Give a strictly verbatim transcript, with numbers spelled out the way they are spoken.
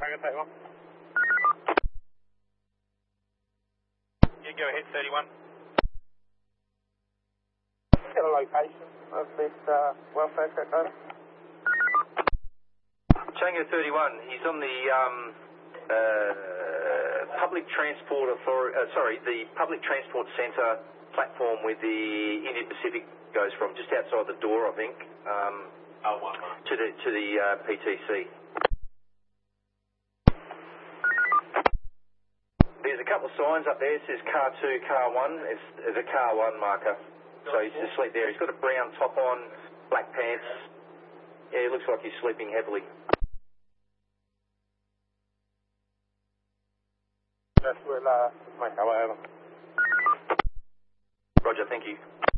Tango thirty-one. Yeah, go ahead, thirty-one. Get a location of this uh, welfare check over. Tango thirty-one, he's on the um, uh, public transport authority, uh, sorry, the public transport centre platform where the Indian Pacific goes from, just outside the door, I think, um, Oh, one, one. to the to the uh, P T C. There's a couple of signs up there. It says car two, car one. It's, it's a car one marker. So he's asleep there. He's got a brown top on, black pants. Yeah, it looks like he's sleeping heavily. Yes, we'll uh, make our way over. Roger, thank you.